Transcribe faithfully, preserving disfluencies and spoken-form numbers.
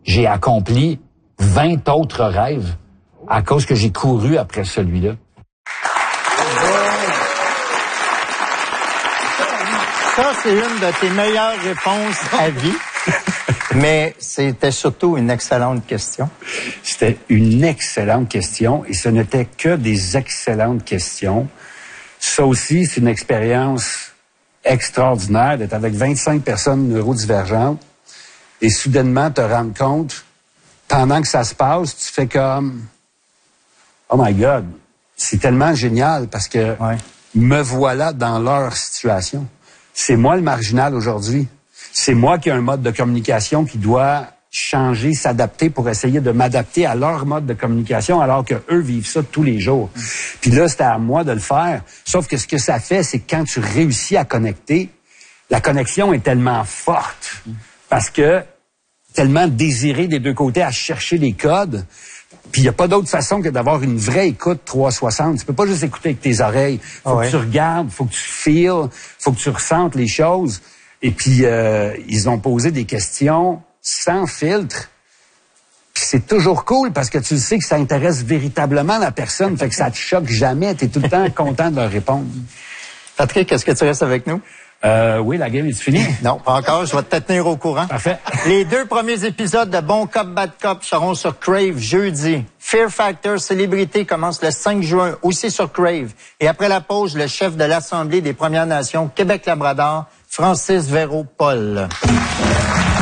j'ai accompli vingt autres rêves à cause que j'ai couru après celui-là. Ça, c'est une de tes meilleures réponses à vie. Mais c'était surtout une excellente question. C'était une excellente question et ce n'était que des excellentes questions. Ça aussi, c'est une expérience extraordinaire d'être avec vingt-cinq personnes neurodivergentes et soudainement te rendre compte, pendant que ça se passe, tu fais comme « Oh my God, c'est tellement génial parce que ouais. me voilà dans leur situation. C'est moi le marginal aujourd'hui. C'est moi qui ai un mode de communication qui doit changer, s'adapter pour essayer de m'adapter à leur mode de communication alors que eux vivent ça tous les jours. Mm. Puis là, c'était à moi de le faire. Sauf que ce que ça fait, c'est que quand tu réussis à connecter, la connexion est tellement forte mm. parce que tellement désiré des deux côtés à chercher les codes. Puis il n'y a pas d'autre façon que d'avoir une vraie écoute trois cent soixante. Tu peux pas juste écouter avec tes oreilles. Faut oh que ouais. tu regardes, faut que tu feels, faut que tu ressentes les choses. Et puis, euh, ils ont posé des questions sans filtre. Puis c'est toujours cool parce que tu sais que ça intéresse véritablement la personne. Fait que ça te choque jamais. Tu es tout le temps content de leur répondre. Patrick, est-ce que tu restes avec nous? Euh, oui, la game est finie? Non, pas encore. Je vais te tenir au courant. Parfait. Les deux premiers épisodes de Bon Cop, Bad Cop seront sur Crave jeudi. Fear Factor Célébrité commence le cinq juin, aussi sur Crave. Et après la pause, le chef de l'Assemblée des Premières Nations, Québec-Labrador, Francis Véro-Paul.